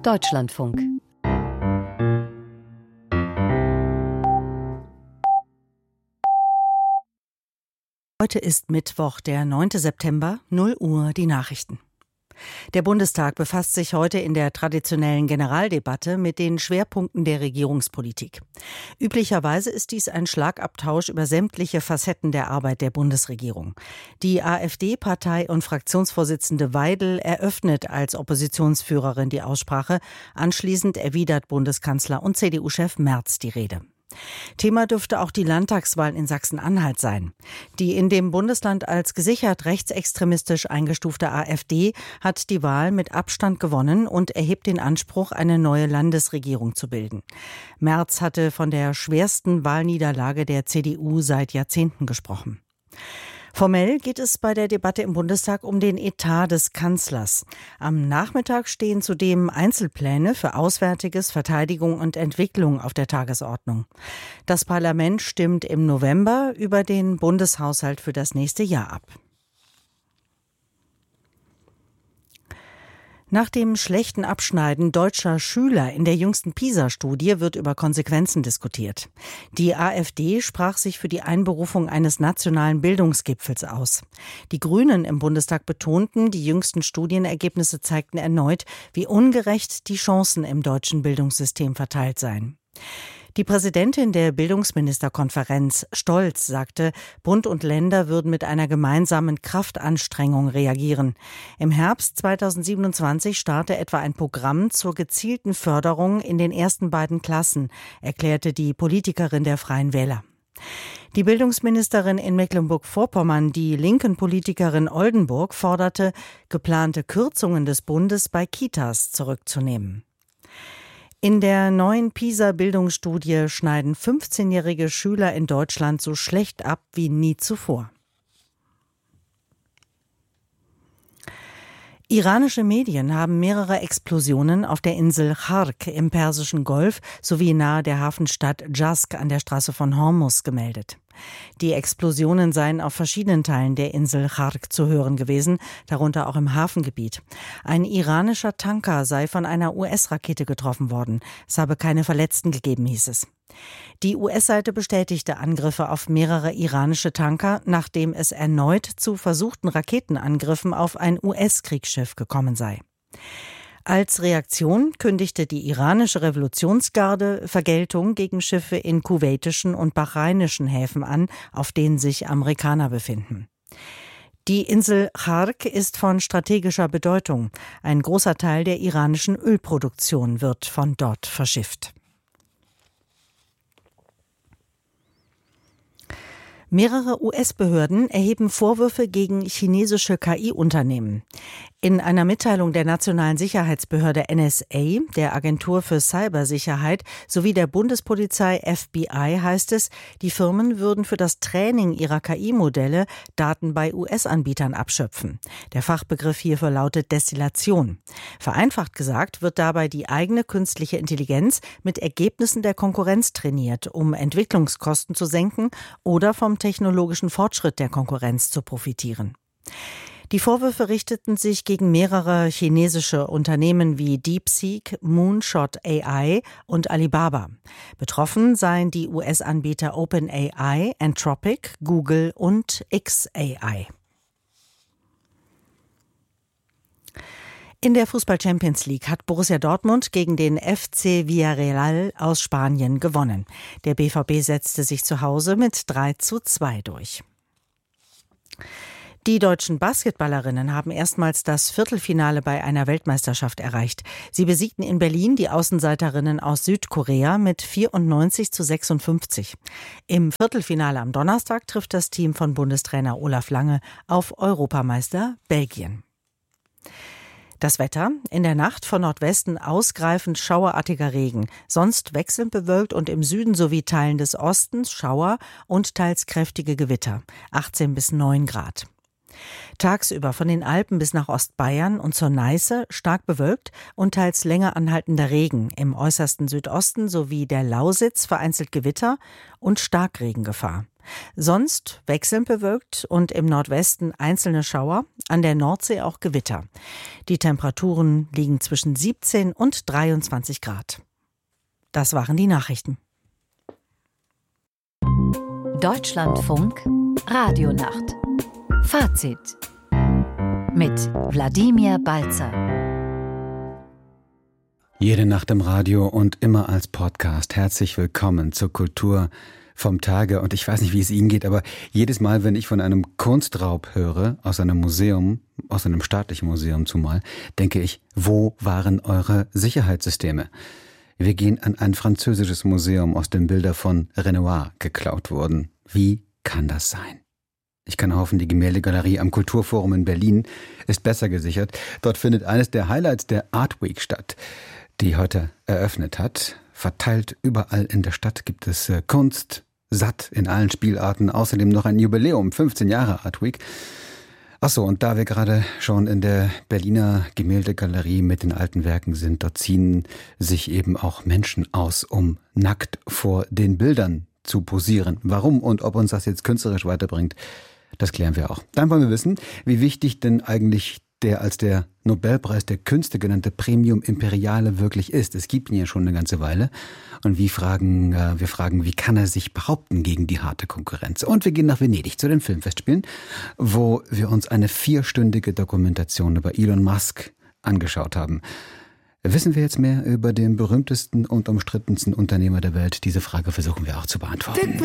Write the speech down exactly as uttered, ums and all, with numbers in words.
Deutschlandfunk. Heute ist Mittwoch, der neunte September, null Uhr, die Nachrichten. Der Bundestag befasst sich heute in der traditionellen Generaldebatte mit den Schwerpunkten der Regierungspolitik. Üblicherweise ist dies ein Schlagabtausch über sämtliche Facetten der Arbeit der Bundesregierung. Die AfD-Partei- und Fraktionsvorsitzende Weidel eröffnet als Oppositionsführerin die Aussprache. Anschließend erwidert Bundeskanzler und C D U-Chef Merz die Rede. Thema dürfte auch die Landtagswahl in Sachsen-Anhalt sein. Die in dem Bundesland als gesichert rechtsextremistisch eingestufte AfD hat die Wahl mit Abstand gewonnen und erhebt den Anspruch, eine neue Landesregierung zu bilden. Merz hatte von der schwersten Wahlniederlage der C D U seit Jahrzehnten gesprochen. Formell geht es bei der Debatte im Bundestag um den Etat des Kanzlers. Am Nachmittag stehen zudem Einzelpläne für Auswärtiges, Verteidigung und Entwicklung auf der Tagesordnung. Das Parlament stimmt im November über den Bundeshaushalt für das nächste Jahr ab. Nach dem schlechten Abschneiden deutscher Schüler in der jüngsten PISA-Studie wird über Konsequenzen diskutiert. Die AfD sprach sich für die Einberufung eines nationalen Bildungsgipfels aus. Die Grünen im Bundestag betonten, die jüngsten Studienergebnisse zeigten erneut, wie ungerecht die Chancen im deutschen Bildungssystem verteilt seien. Die Präsidentin der Bildungsministerkonferenz, Stolz, sagte, Bund und Länder würden mit einer gemeinsamen Kraftanstrengung reagieren. Im Herbst zweitausendsiebenundzwanzig starte etwa ein Programm zur gezielten Förderung in den ersten beiden Klassen, erklärte die Politikerin der Freien Wähler. Die Bildungsministerin in Mecklenburg-Vorpommern, die linken Politikerin Oldenburg, forderte, geplante Kürzungen des Bundes bei Kitas zurückzunehmen. In der neuen PISA-Bildungsstudie schneiden fünfzehnjährige Schüler in Deutschland so schlecht ab wie nie zuvor. Iranische Medien haben mehrere Explosionen auf der Insel Chark im Persischen Golf sowie nahe der Hafenstadt Jask an der Straße von Hormuz gemeldet. Die Explosionen seien auf verschiedenen Teilen der Insel Chark zu hören gewesen, darunter auch im Hafengebiet. Ein iranischer Tanker sei von einer U S-Rakete getroffen worden. Es habe keine Verletzten gegeben, hieß es. Die U S-Seite bestätigte Angriffe auf mehrere iranische Tanker, nachdem es erneut zu versuchten Raketenangriffen auf ein U S-Kriegsschiff gekommen sei. Als Reaktion kündigte die iranische Revolutionsgarde Vergeltung gegen Schiffe in kuwaitischen und bahrainischen Häfen an, auf denen sich Amerikaner befinden. Die Insel Chark ist von strategischer Bedeutung. Ein großer Teil der iranischen Ölproduktion wird von dort verschifft. Mehrere U S-Behörden erheben Vorwürfe gegen chinesische K I-Unternehmen. In einer Mitteilung der nationalen Sicherheitsbehörde N S A, der Agentur für Cybersicherheit sowie der Bundespolizei F B I heißt es, die Firmen würden für das Training ihrer K I-Modelle Daten bei U S-Anbietern abschöpfen. Der Fachbegriff hierfür lautet Destillation. Vereinfacht gesagt wird dabei die eigene künstliche Intelligenz mit Ergebnissen der Konkurrenz trainiert, um Entwicklungskosten zu senken oder vom technologischen Fortschritt der Konkurrenz zu profitieren. Die Vorwürfe richteten sich gegen mehrere chinesische Unternehmen wie DeepSeek, Moonshot A I und Alibaba. Betroffen seien die U S-Anbieter OpenAI, Anthropic, Google und X A I. In der Fußball-Champions League hat Borussia Dortmund gegen den F C Villarreal aus Spanien gewonnen. Der B V B setzte sich zu Hause mit drei zu zwei durch. Die deutschen Basketballerinnen haben erstmals das Viertelfinale bei einer Weltmeisterschaft erreicht. Sie besiegten in Berlin die Außenseiterinnen aus Südkorea mit vierundneunzig zu sechsundfünfzig. Im Viertelfinale am Donnerstag trifft das Team von Bundestrainer Olaf Lange auf Europameister Belgien. Das Wetter: In der Nacht von Nordwesten ausgreifend schauerartiger Regen, sonst wechselnd bewölkt und im Süden sowie Teilen des Ostens Schauer und teils kräftige Gewitter, achtzehn bis neun Grad. Tagsüber von den Alpen bis nach Ostbayern und zur Neiße stark bewölkt und teils länger anhaltender Regen, im äußersten Südosten sowie der Lausitz vereinzelt Gewitter und Starkregengefahr. Sonst wechselnd bewölkt und im Nordwesten einzelne Schauer, an der Nordsee auch Gewitter. Die Temperaturen liegen zwischen siebzehn und dreiundzwanzig Grad. Das waren die Nachrichten. Deutschlandfunk Radionacht. Fazit mit Wladimir Balzer. Jede Nacht im Radio und immer als Podcast. Herzlich willkommen zur Kultur vom Tage. Und ich weiß nicht, wie es Ihnen geht, aber jedes Mal, wenn ich von einem Kunstraub höre, aus einem Museum, aus einem staatlichen Museum zumal, denke ich, wo waren eure Sicherheitssysteme? Wir gehen an ein französisches Museum, aus dem Bilder von Renoir geklaut wurden. Wie kann das sein? Ich kann hoffen, die Gemäldegalerie am Kulturforum in Berlin ist besser gesichert. Dort findet eines der Highlights der Art Week statt, die heute eröffnet hat. Verteilt überall in der Stadt gibt es äh, Kunst, satt in allen Spielarten. Außerdem noch ein Jubiläum, fünfzehn Jahre Art Week. Achso, und da wir gerade schon in der Berliner Gemäldegalerie mit den alten Werken sind, dort ziehen sich eben auch Menschen aus, um nackt vor den Bildern zu posieren. Warum und ob uns das jetzt künstlerisch weiterbringt, das klären wir auch. Dann wollen wir wissen, wie wichtig denn eigentlich der als der Nobelpreis der Künste genannte Premium Imperiale wirklich ist. Es gibt ihn ja schon eine ganze Weile. Und wie fragen, äh, wir fragen, wie kann er sich behaupten gegen die harte Konkurrenz? Und wir gehen nach Venedig zu den Filmfestspielen, wo wir uns eine vierstündige Dokumentation über Elon Musk angeschaut haben. Wissen wir jetzt mehr über den berühmtesten und umstrittensten Unternehmer der Welt? Diese Frage versuchen wir auch zu beantworten.